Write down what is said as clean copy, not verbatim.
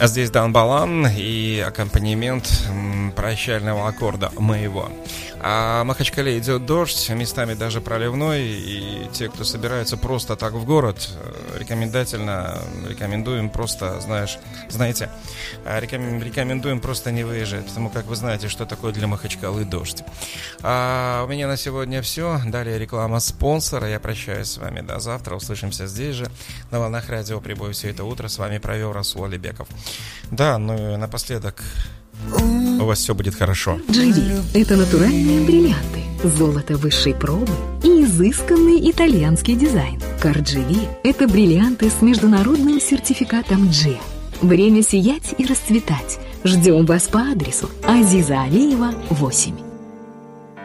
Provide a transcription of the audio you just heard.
А здесь Дан Балан и аккомпанемент прощального аккорда моего. А в Махачкале идет дождь, местами даже проливной. И те, кто собираются просто так в город, рекомендуем просто, рекомендуем просто не выезжать, потому как вы знаете, что такое для Махачкалы дождь. А у меня на сегодня все. Далее реклама спонсора. Я прощаюсь с вами до завтра. Услышимся здесь же, на волнах радио Прибой все это утро. С вами провел Расул Алибеков. Да, ну и напоследок, у вас все будет хорошо. GV – это натуральные бриллианты, золото высшей пробы и изысканный итальянский дизайн. CarGV – это бриллианты с международным сертификатом G. Время сиять и расцветать. Ждем вас по адресу Азиза Алиева, 8.